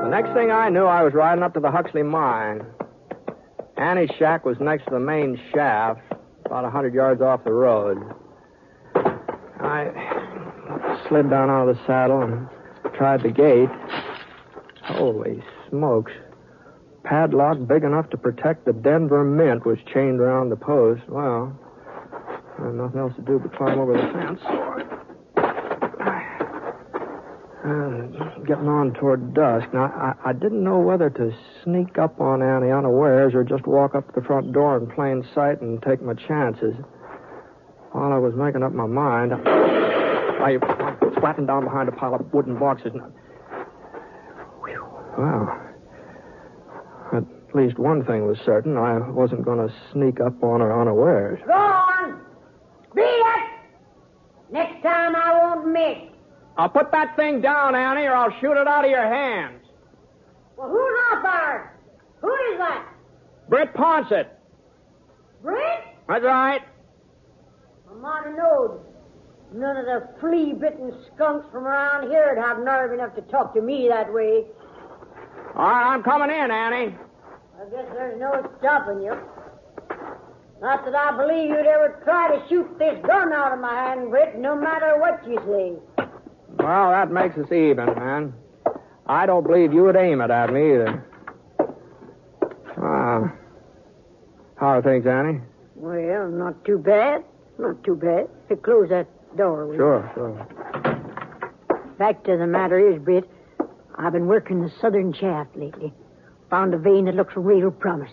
Next thing I knew, I was riding up to the Huxley mine. Annie's shack was next to the main shaft, about 100 yards off the road. I slid down out of the saddle and tried the gate. Holy smokes. Padlock big enough to protect the Denver Mint was chained around the post. Well, I had nothing else to do but climb over the fence. Getting on toward dusk. Now, I didn't know whether to sneak up on Annie unawares or just walk up to the front door in plain sight and take my chances. While I was making up my mind, I flattened down behind a pile of wooden boxes. Wow. At least one thing was certain. I wasn't going to sneak up on her unawares. Go on. Beat it. Next time I won't miss. I'll put that thing down, Annie, or I'll shoot it out of your hands. Well, who's out there? Who is that? Britt Ponsett. Britt? That's right. I might have known. None of the flea-bitten skunks from around here would have nerve enough to talk to me that way. All right, I'm coming in, Annie. I guess there's no stopping you. Not that I believe you'd ever try to shoot this gun out of my hand, Britt, no matter what you say. Well, that makes us even, man. I don't believe you would aim it at me either. How are things, Annie? Well, not too bad. Not too bad. To close that door, will you? Sure. Fact of the matter is, Britt, I've been working the southern shaft lately. Found a vein that looks real promising.